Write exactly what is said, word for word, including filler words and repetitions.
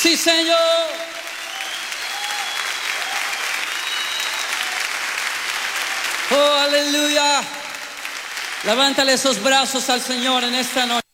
Sí, Señor. Oh, aleluya. Levántale esos brazos al Señor en esta noche.